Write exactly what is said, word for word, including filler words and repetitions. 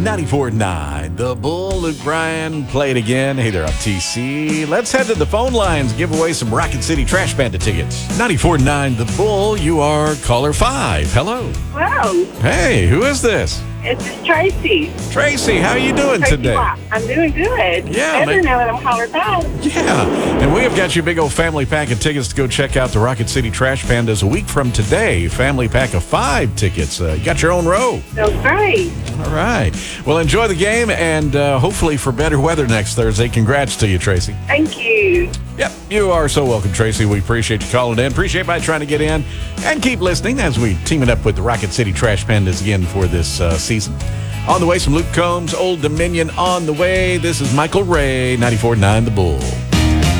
ninety-four point nine, The Bull. Luke Bryan, play it again. Hey there, I'm T C. Let's head to the phone lines, give away some Rocket City Trash Panda tickets. ninety-four point nine, The Bull. You are caller five. Hello. Hello. Hey, who is this? It's Tracy. Tracy, how are you doing Tracy today? Watt. I'm doing good. Yeah, Better man. now that I'm caller five. Yeah, and we have got you a big old family pack of tickets to go check out the Rocket City Trash Pandas a week from today. Family pack of five tickets. Uh, you got your own row. Feels great. All right. Well, enjoy the game, and uh, hopefully for better weather next Thursday. Congrats to you, Tracy. Thank you. Yep, you are so welcome, Tracy. We appreciate you calling in. Appreciate by trying to get in, and keep listening as we team it up with the Rocket City Trash Pandas again for this uh, season. On the way, some Luke Combs, Old Dominion on the way. This is Michael Ray, ninety-four point nine The Bull.